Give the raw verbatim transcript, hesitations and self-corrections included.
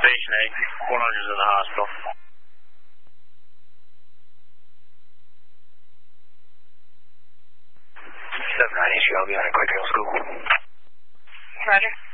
Patient A, one hundred is in the hospital. seven nine issue, I'll be on a quick hill school. Roger.